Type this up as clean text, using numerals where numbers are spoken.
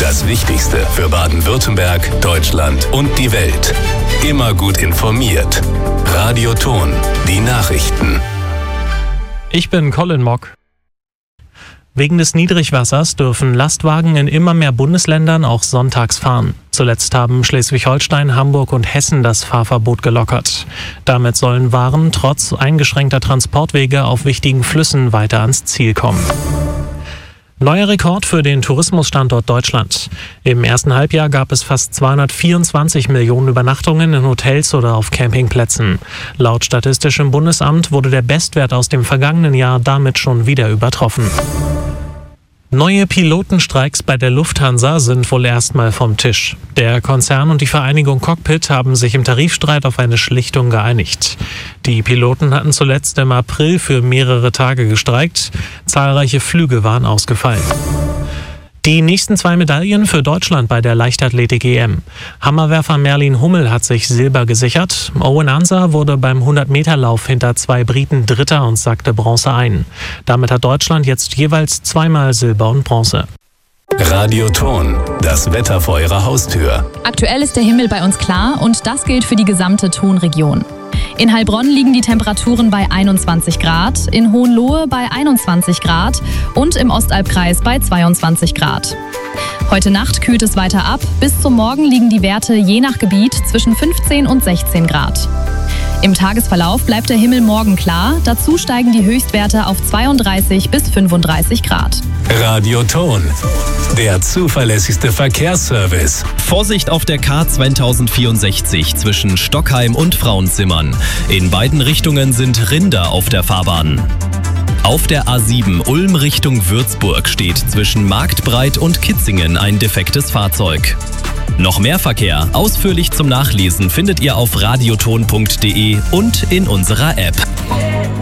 Das Wichtigste für Baden-Württemberg, Deutschland und die Welt. Immer gut informiert. Radio Thon, die Nachrichten. Ich bin Colin Mock. Wegen des Niedrigwassers dürfen Lastwagen in immer mehr Bundesländern auch sonntags fahren. Zuletzt haben Schleswig-Holstein, Hamburg und Hessen das Fahrverbot gelockert. Damit sollen Waren trotz eingeschränkter Transportwege auf wichtigen Flüssen weiter ans Ziel kommen. Neuer Rekord für den Tourismusstandort Deutschland. Im ersten Halbjahr gab es fast 224 Millionen Übernachtungen in Hotels oder auf Campingplätzen. Laut Statistischem Bundesamt wurde der Bestwert aus dem vergangenen Jahr damit schon wieder übertroffen. Neue Pilotenstreiks bei der Lufthansa sind wohl erstmal vom Tisch. Der Konzern und die Vereinigung Cockpit haben sich im Tarifstreit auf eine Schlichtung geeinigt. Die Piloten hatten zuletzt im April für mehrere Tage gestreikt. Zahlreiche Flüge waren ausgefallen. Die nächsten 2 Medaillen für Deutschland bei der Leichtathletik-EM. Hammerwerfer Merlin Hummel hat sich Silber gesichert. Owen Ansah wurde beim 100-Meter-Lauf hinter 2 Briten Dritter und sackte Bronze ein. Damit hat Deutschland jetzt jeweils 2-mal Silber und Bronze. Radio Thon, das Wetter vor Ihrer Haustür. Aktuell ist der Himmel bei uns klar und das gilt für die gesamte Thon-Region. In Heilbronn liegen die Temperaturen bei 21 Grad, in Hohenlohe bei 21 Grad und im Ostalbkreis bei 22 Grad. Heute Nacht kühlt es weiter ab. Bis zum Morgen liegen die Werte je nach Gebiet zwischen 15 und 16 Grad. Im Tagesverlauf bleibt der Himmel morgen klar. Dazu steigen die Höchstwerte auf 32 bis 35 Grad. Radio Thon, der zuverlässigste Verkehrsservice. Vorsicht auf der K2064 zwischen Stockheim und Frauenzimmern. In beiden Richtungen sind Rinder auf der Fahrbahn. Auf der A7 Ulm Richtung Würzburg steht zwischen Marktbreit und Kitzingen ein defektes Fahrzeug. Noch mehr Verkehr, ausführlich zum Nachlesen, findet ihr auf radiothon.de und in unserer App.